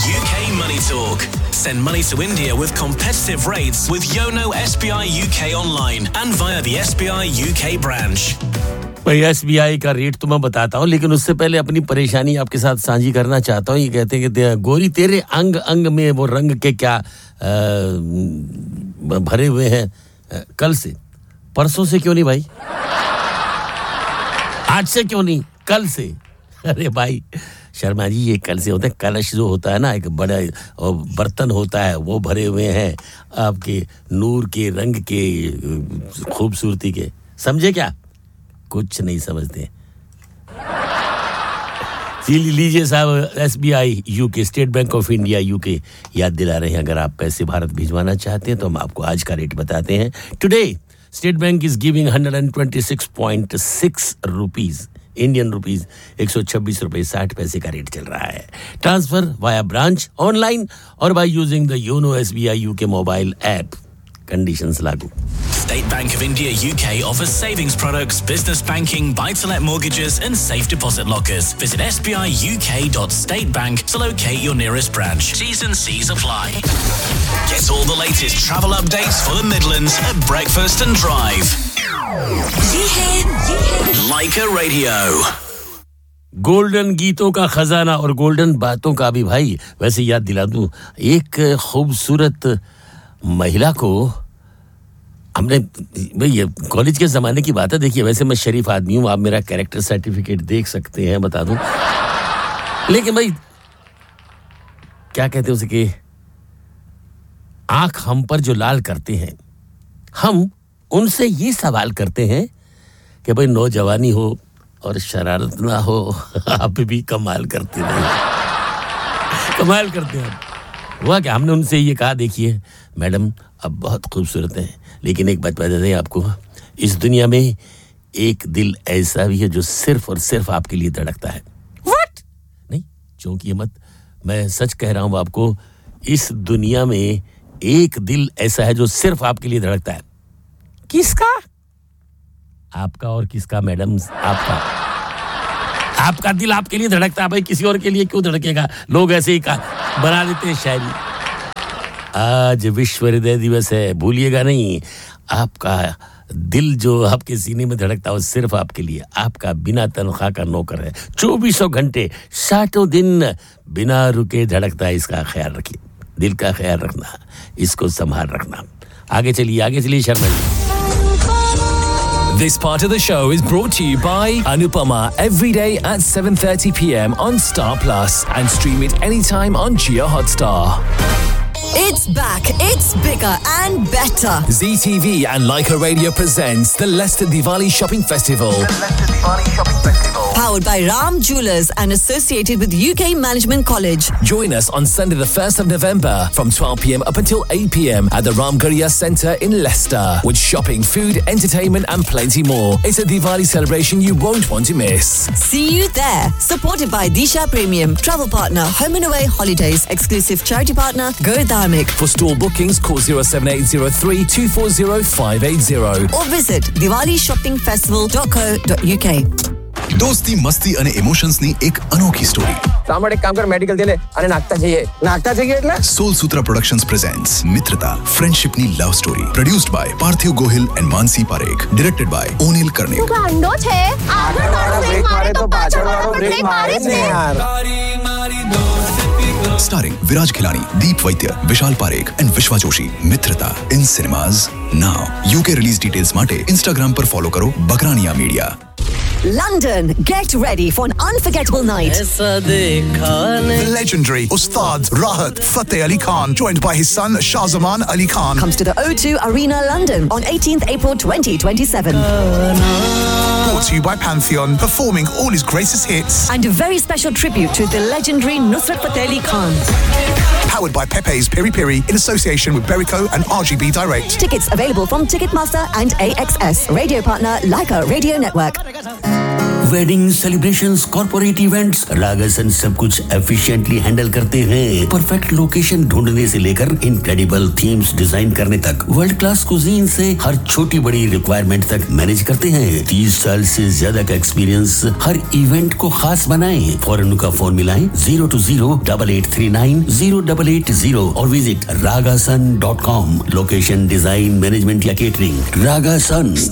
UK Money Talk. Send money to India with competitive rates with Yono SBI UK online and via the SBI UK branch. भाई SBI का rate तो मैं बताता हूँ, लेकिन उससे पहले अपनी परेशानी आपके साथ साझी करना चाहता हूँ। ये कहते हैं कि गोरी तेरे अंग अंग में वो रंग के क्या भरे हुए हैं कल से, परसों से क्यों नहीं भाई, आज से क्यों नहीं, कल से। अरे भाई शर्मा जी, ये कल से होता है। कलश जो होता है ना, एक बड़ा बर्तन होता है, वो भरे हुए हैं आपके नूर के, रंग के, खूबसूरती के। समझे क्या? कुछ नहीं समझते। लीजिए साहब, SBI UK, state bank of India UK याद दिला रहे हैं। अगर आप पैसे भारत भिजवाना चाहते हैं तो हम आपको आज का रेट बताते हैं। Today state bank is giving 126.6 rupees, Indian rupees 126 रुपए 60 पैसे का रेट चल रहा है। ट्रांसफर वाया ब्रांच, ऑनलाइन और by using the YONO SBI UK mobile app. Conditions लागू। State Bank of India UK offers savings products, business banking, buy-to-let mortgages and safe deposit lockers. Visit sbiuk.statebank to locate your nearest branch. T's and C's apply. Get all the latest travel updates for the Midlands at Breakfast and Drive. ये है Laika Radio. Golden गीतों का खजाना और golden बातों का भी भाई। वैसे याद दिला दूं, एक खूबसूरत महिला को हमने, भाई ये कॉलेज के ज़माने की बात है। देखिए वैसे मैं शरीफ आदमी हूँ, आप मेरा कैरेक्टर सर्टिफिकेट देख सकते हैं, बता दूं। लेकिन भाई क्या कहते हैं उसे कि आंख हम पर जो लाल करते हैं, हम उनसे ये सवाल करते हैं कि भाई नौजवानी हो और शरारत ना हो, आप भी कमाल करते हैं, कमाल करते हैं। हुआ क्या, हमने उनसे ये कहा, देखिए मैडम अब बहुत खूबसूरत हैं, लेकिन एक बात बता दें आपको, इस दुनिया में एक दिल ऐसा भी है जो सिर्फ और सिर्फ आपके लिए धड़कता है। व्हाट? नहीं, चौंकिए मत, मैं सच कह रहा हूं आपको, इस दुनिया में एक दिल ऐसा है जो सिर्फ आपके लिए धड़कता है। किसका? आपका। और किसका मैडम? आपका। आपका दिल आपके लिए धड़कता है भाई, किसी और के लिए क्यों धड़केगा? लोग ऐसे ही बना देते हैं शायरी। आज विश्व हृदय दिवस है, भूलिएगा नहीं। आपका दिल जो आपके सीने में धड़कता है वो सिर्फ आपके लिए, आपका बिना तनख्वाह का नौकर है, 24 घंटे 60 दिन बिना रुके धड़कता है। इसका ख्याल रखिए, दिल का ख्याल रखना, इसको संभाल रखना। आगे चलिए Sharma ji. This part of the show is brought to you by Anupama every day at 7:30 p.m. on Star Plus and stream it anytime on Jio Hotstar. It's back, it's bigger and better. ZTV and Laika Radio presents the Leicester Diwali Shopping Festival. Powered by Ram Jewellers and associated with UK Management College. Join us on Sunday the 1st of November from 12 p.m. up until 8 p.m. at the Ram Gurriya Centre in Leicester with shopping, food, entertainment and plenty more. It's a Diwali celebration you won't want to miss. See you there. Supported by Disha Premium, travel partner Home and Away Holidays, exclusive charity partner Go Dharmic. For store bookings, call 07803 240 580 or visit diwalishoppingfestival.co.uk. दोस्ती, मस्ती અને ઇમોશન્સની એક અનોખી story. સાંભળ, એક કામ કર, medical દે લે અને નાખતા જઈએ એટલે સોલ સૂત્ર પ્રોડક્શન્સ પ્રેઝન્ટ્સ મિત્રતા, ફ્રેન્ડશિપની love story. Produced by Parthiv Gohil and Mansi Parekh. Directed by ઓનિલ Karnik. તું ગાંડો છે? આગળવાળો બ્રેક મારે તો પાછળવાળો બ્રેક મારે જ ને યાર. Starring Viraj Khilani, Deep Vaidya, Vishal Parekh and Vishwa Joshi. Mitrata in cinemas now. UK release details માટે Instagram પર follow કરો Bakrania Media. London, get ready for an unforgettable night. The legendary Ustad Rahat Fateh Ali Khan, joined by his son Shahzaman Ali Khan, comes to the O2 Arena, London on 18th April 2027. Brought to you by Pantheon, performing all his greatest hits. And a very special tribute to the legendary Nusrat Fateh Ali Khan. Powered by Pepe's Piri Piri in association with Berico and RGB Direct. Tickets available from Ticketmaster and AXS. Radio partner Laika Radio Network. Wedding celebrations, corporate events, रागासन सब कुछ efficiently handle करते हैं। Perfect location ढूंढने से लेकर incredible themes design करने तक, world class cuisine से हर छोटी बड़ी रिक्वायरमेंट तक मैनेज करते हैं। 30 साल से ज्यादा का एक्सपीरियंस हर इवेंट को खास बनाएं। फौरन उनका फोन मिलाएं 02088390880 और visit ragasun.com। Location, design, management या केटरिंग, रागासन।